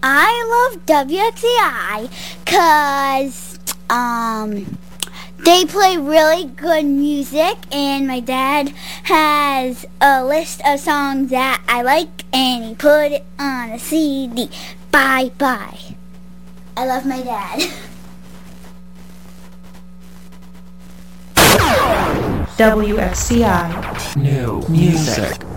I love WXCI because they play really good music, and my dad has a list of songs that I like, and he put it on a CD. Bye bye. I love my dad. WXCI. New music.